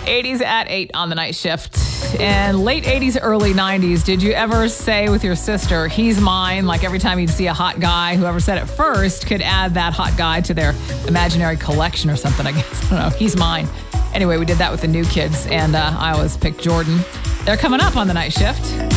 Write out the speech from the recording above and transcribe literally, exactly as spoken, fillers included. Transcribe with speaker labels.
Speaker 1: eighties at eight on the night shift. And late eighties, early nineties, did you ever say with your sister, he's mine? Like every time you'd see a hot guy, whoever said it first could add that hot guy to their imaginary collection or something, I guess. I don't know. He's mine. Anyway, we did that with the new kids, and uh, I always picked Jordan. They're coming up on the night shift.